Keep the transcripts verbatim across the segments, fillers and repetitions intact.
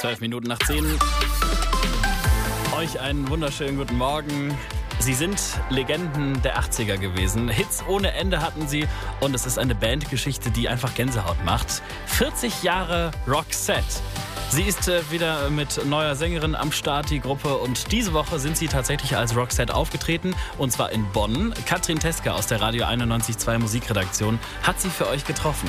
Zwölf Minuten nach zehn. Euch einen wunderschönen guten Morgen. Sie sind Legenden der achtziger gewesen. Hits ohne Ende hatten sie und es ist eine Bandgeschichte, die einfach Gänsehaut macht. vierzig Jahre Roxette. Sie ist äh, wieder mit neuer Sängerin am Start, die Gruppe. Und diese Woche sind sie tatsächlich als Roxette aufgetreten. Und zwar in Bonn. Katrin Teske aus der Radio einundneunzig Komma zwei Musikredaktion hat sie für euch getroffen.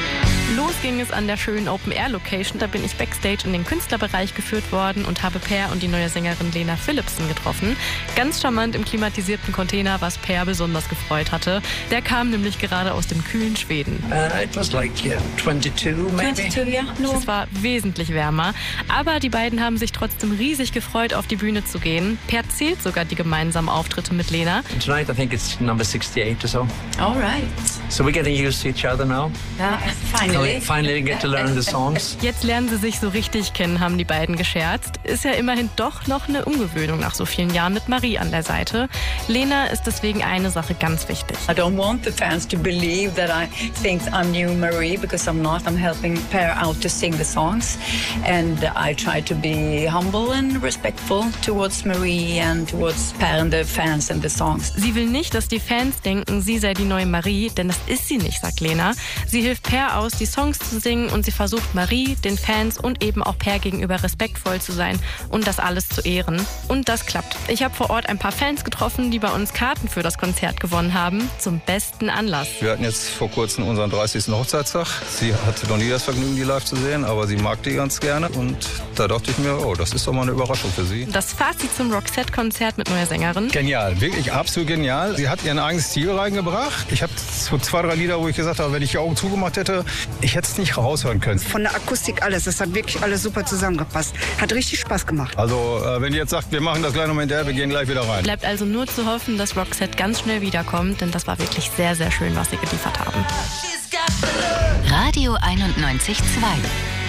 Los ging es an der schönen Open-Air-Location. Da bin ich backstage in den Künstlerbereich geführt worden und habe Per und die neue Sängerin Lena Philipsen getroffen. Ganz charmant im klimatisierten Container, was Per besonders gefreut hatte. Der kam nämlich gerade aus dem kühlen Schweden. Uh, it was like yeah, twenty-two, maybe. twenty-two, yeah. No. Es war wesentlich wärmer. Aber die beiden haben sich trotzdem riesig gefreut, auf die Bühne zu gehen. Per zählt sogar die gemeinsamen Auftritte mit Lena. Tonight I think it's number sixty-eight or so. All right. So we're getting used to each other now. Yeah, finally. Finally get to learn the songs. Jetzt lernen sie sich so richtig kennen, haben die beiden gescherzt. Ist ja immerhin doch noch eine Umgewöhnung nach so vielen Jahren mit Marie an der Seite. Lena ist deswegen eine Sache ganz wichtig. I don't want the fans to believe that I think I'm new Marie, because I'm not. I'm helping Per out to sing the songs, and I try to be humble and respectful towards Marie and towards Per and the fans and the songs. Sie will nicht, dass die Fans denken, sie sei die neue Marie, denn das ist sie nicht, sagt Lena. Sie hilft Per aus, die Songs zu singen, und sie versucht Marie, den Fans und eben auch Per gegenüber respektvoll zu sein und das alles zu ehren. Und das klappt. Ich habe vor Ort ein paar Fans getroffen, die bei uns Karten für das Konzert gewonnen haben, zum besten Anlass. Wir hatten jetzt vor kurzem unseren dreißigsten Hochzeitstag. Sie hatte noch nie das Vergnügen, die live zu sehen, aber sie mag die ganz gerne. Und da dachte ich mir, oh, das ist doch mal eine Überraschung für sie. Das Fazit zum Roxette-Konzert mit neuer Sängerin. Genial, wirklich absolut genial. Sie hat ihren eigenes Stil reingebracht. Ich habe so zwei, drei Lieder, wo ich gesagt habe, wenn ich die Augen zugemacht hätte, ich hätte es nicht raushören können. Von der Akustik alles, das hat wirklich alles super zusammengepasst. Hat richtig Spaß gemacht. Also, äh, wenn ihr jetzt sagt, wir machen das gleich noch hinterher, wir gehen gleich wieder rein. Bleibt also nur zu hoffen, dass Roxette ganz schnell wiederkommt, denn das war wirklich sehr, sehr schön, was sie geliefert haben. Radio einundneunzig Komma zwei